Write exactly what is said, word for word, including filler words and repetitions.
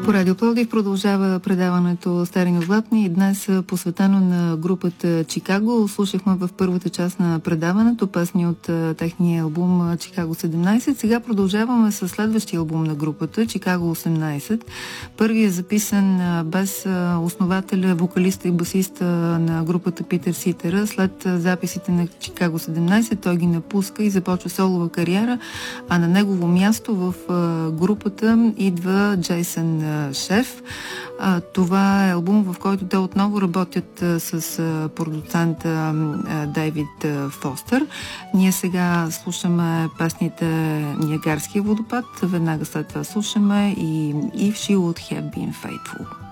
По Радио Пловдив продължава предаването Стари но златни и днес посветено на групата Чикаго. Слушахме в първата част на предаването песни от техния албум Чикаго седемнайсет. Сега продължаваме с следващия албум на групата Чикаго осемнайсет. Първият е записан без основателя, вокалиста и басиста на групата Питър Ситера. След записите на Чикаго седемнайсет той ги напуска и започва солова кариера, а на негово място в групата идва Джейсън Шеф. А, това е албум, в който те отново работят а, с а, продуцента а, Дейвид а, Фостер. Ние сега слушаме песните Ниагарския водопад, веднага след това слушаме и If She Would Have Been Faithful.